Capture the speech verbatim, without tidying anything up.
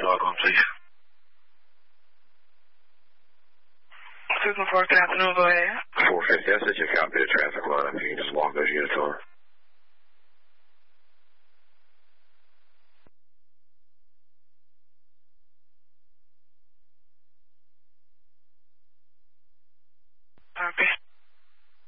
log on, please. Susan Fork, good afternoon, go ahead. four fifty, that's at your